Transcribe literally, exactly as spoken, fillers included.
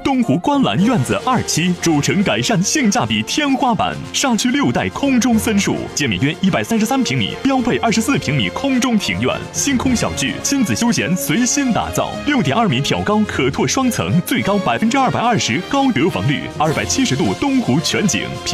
东湖观澜院子二期，主城改善，性价比天花板。煞区六代空中分墅，建面约一百三十三平米，标配二十四平米空中庭院，星空小聚，亲子休闲随心打造。六点二米挑高，可拓双层，最高百分之二百二十高得房率，二百七十度东湖全景。